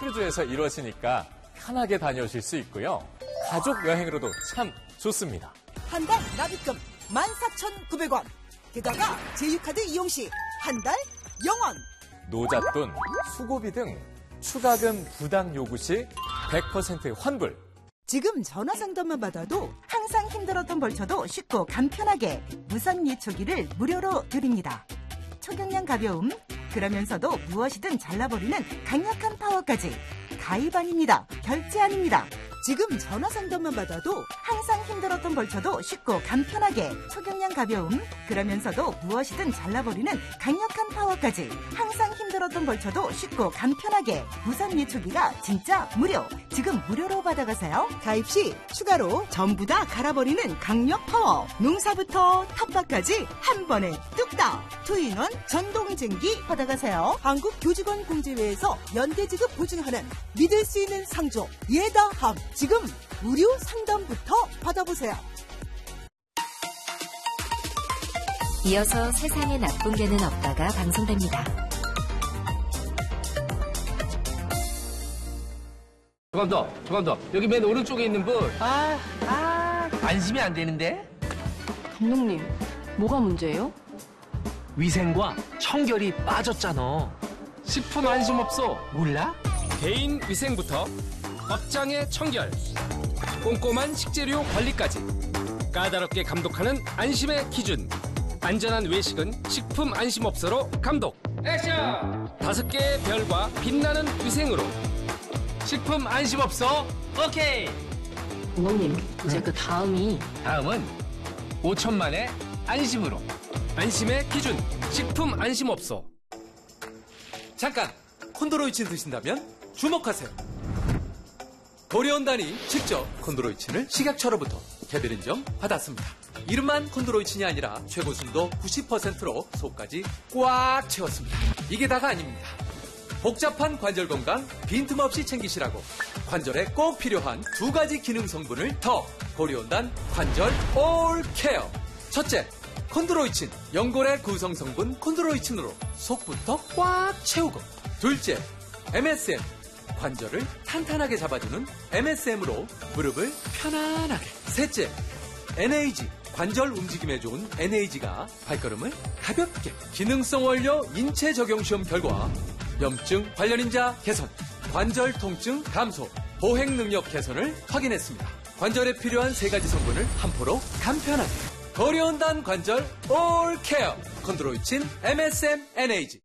크루즈에서 이루어지니까 편하게 다녀오실 수 있고요. 가족 여행으로도 참 좋습니다. 한 달 납입금 14,900원. 게다가 제휴카드 이용 시 한 달 0원. 노잣돈, 수고비 등 추가금 부담 요구 시 100% 환불. 지금 전화 상담만 받아도 항상 힘들었던 벌처도 쉽고 간편하게 무선 예초기를 무료로 드립니다. 초경량 가벼움, 그러면서도 무엇이든 잘라버리는 강력한 파워까지. 가입 아닙니다. 결제 아닙니다. 지금 전화 상담만 받아도 항상 힘들었던 벌처도 쉽고 간편하게 초경량 가벼움, 그러면서도 무엇이든 잘라버리는 강력한 파워까지. 항상 힘들었던 벌처도 쉽고 간편하게 무선 예초기가 진짜 무료. 지금 무료로 받아가세요. 가입 시 추가로 전부 다 갈아버리는 강력 파워. 농사부터 텃밭까지 한 번에 뚝딱. 투인원 전동쟁기 받아가세요. 한국교직원공제회에서 연계지급 보증하는 믿을 수 있는 상조 예다함. 지금 무료 상담부터 받아보세요. 이어서 세상에 나쁜 개는 없다가 방송됩니다. 조금 더. 여기 맨 오른쪽에 있는 분. 안심이 안 되는데? 감독님, 뭐가 문제예요? 위생과 청결이 빠졌잖아. 식품 안심업소 몰라? 개인 위생부터 업장의 청결, 꼼꼼한 식재료 관리까지 까다롭게 감독하는 안심의 기준. 안전한 외식은 식품 안심업소로 감독. 액션! 5개의 별과 빛나는 위생으로 식품 안심업소 오케이. 감독님, 이제 그 다음은 5천만의 안심으로. 안심의 기준 식품 안심업소. 잠깐! 콘드로이친 드신다면 주목하세요. 고려온단이 직접 콘드로이친을 식약처로부터 개별 인정 받았습니다. 이름만 콘드로이친이 아니라 최고 순도 90%로 속까지 꽉 채웠습니다. 이게 다가 아닙니다. 복잡한 관절 건강 빈틈없이 챙기시라고 관절에 꼭 필요한 2가지 기능 성분을 더 고려온단 관절 올케어. 첫째, 콘드로이친, 연골의 구성 성분 콘드로이친으로 속부터 꽉 채우고. 둘째, MSM, 관절을 탄탄하게 잡아주는 MSM으로 무릎을 편안하게. 셋째, NAG, 관절 움직임에 좋은 NAG가 발걸음을 가볍게. 기능성 원료 인체 적용 시험 결과 염증 관련 인자 개선, 관절 통증 감소, 보행 능력 개선을 확인했습니다. 관절에 필요한 3가지 성분을 한 포로 간편하게. 고려온단 관절 올케어 콘드로이친 MSM NAG.